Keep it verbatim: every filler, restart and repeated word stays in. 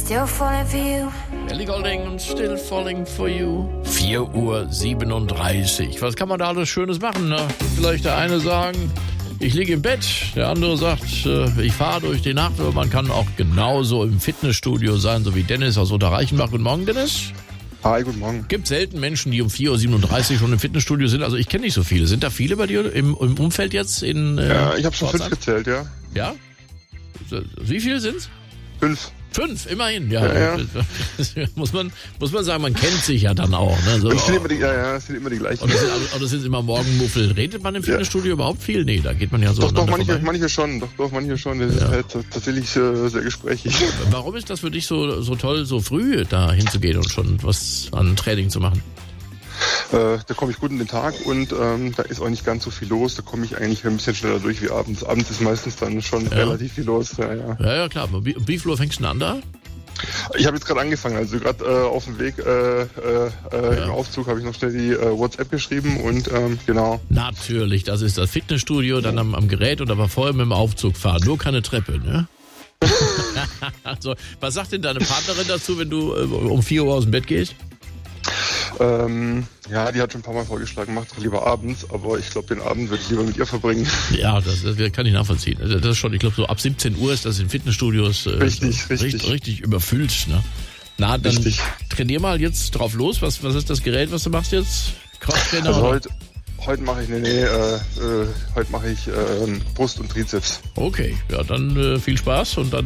Still falling for you. Ellie Goulding und Still Falling for You. vier Uhr siebenunddreißig. Was kann man da alles Schönes machen? Ne? Vielleicht der eine sagen, ich liege im Bett. Der andere sagt, ich fahre durch die Nacht. Aber man kann auch genauso im Fitnessstudio sein, so wie Dennis aus Unterreichenbach. Guten Morgen, Dennis. Hi, guten Morgen. Gibt selten Menschen, die um vier Uhr siebenunddreißig schon im Fitnessstudio sind. Also ich kenne nicht so viele. Sind da viele bei dir im, im Umfeld jetzt? In, äh, ja, ich habe schon Pforzheim? fünf gezählt, ja. Ja? Wie viele sind's? Fünf. Fünf, immerhin, ja. Ja, ja. muss, man, muss man sagen, man kennt sich ja dann auch. Ne? So, Und es sind immer die, ja, ja, es sind immer die gleichen. Oder sind, oder sind immer Morgenmuffel. Redet man im Fitnessstudio ja. überhaupt viel? Nee, da geht man ja so. Doch, doch, manche, manche schon. Doch, doch, manche schon. Das ja. ist halt tatsächlich äh, sehr gesprächig. Warum ist das für dich so, so toll, so früh da hinzugehen und schon was an Training zu machen? Äh, da komme ich gut in den Tag und ähm, da ist auch nicht ganz so viel los. Da komme ich eigentlich ein bisschen schneller durch wie abends. Abends ist meistens dann schon ja. relativ viel los. Ja, ja, ja, ja klar. Wie, wie viel Uhr fängst du denn an da? Ich habe jetzt gerade angefangen, also gerade äh, auf dem Weg äh, äh, ja. im Aufzug habe ich noch schnell die äh, WhatsApp geschrieben und ähm, genau. Natürlich, das ist das Fitnessstudio, dann am, am Gerät und aber vorher mit dem Aufzug fahren, nur keine Treppe, ne? Also, was sagt denn deine Partnerin dazu, wenn du äh, um vier Uhr aus dem Bett gehst? Ähm, ja, die hat schon ein paar Mal vorgeschlagen, mach doch lieber abends, aber ich glaube, den Abend würde ich lieber mit ihr verbringen. Ja, das, das kann ich nachvollziehen. Das ist schon, ich glaube, so ab siebzehn Uhr ist das in Fitnessstudios äh, richtig, so, richtig. richtig, richtig überfüllt. Ne? Na, dann richtig. Trainier mal jetzt drauf los. Was, was ist das Gerät, was du machst jetzt? Crosstrainer? Also heute, heute mache ich, nee, nee, äh, äh, heute mache ich äh, Brust und Trizeps. Okay, ja, dann äh, viel Spaß und dann